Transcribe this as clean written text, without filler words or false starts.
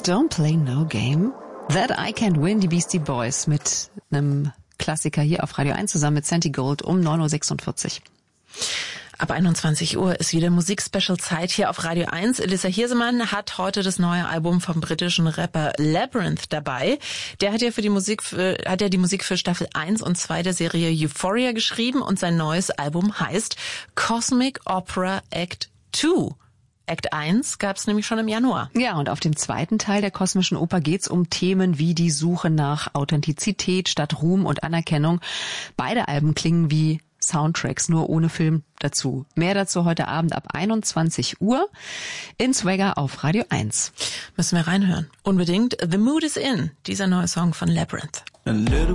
Don't Play No Game. That I Can't Win, die Beastie Boys mit einem Klassiker hier auf Radio 1 zusammen mit Santi Gold um 9.46 Uhr. Ab 21 Uhr ist wieder Musikspecial-Zeit hier auf Radio 1. Elissa Hirsemann hat heute das neue Album vom britischen Rapper Labyrinth dabei. Der hat ja die Musik für Staffel 1 und 2 der Serie Euphoria geschrieben und sein neues Album heißt Cosmic Opera Act 2. Act 1 gab es nämlich schon im Januar. Ja, und auf dem zweiten Teil der kosmischen Oper geht's um Themen wie die Suche nach Authentizität statt Ruhm und Anerkennung. Beide Alben klingen wie Soundtracks, nur ohne Film dazu. Mehr dazu heute Abend ab 21 Uhr in Swagger auf Radio 1. Müssen wir reinhören. Unbedingt. The Mood is In, dieser neue Song von Labyrinth. A little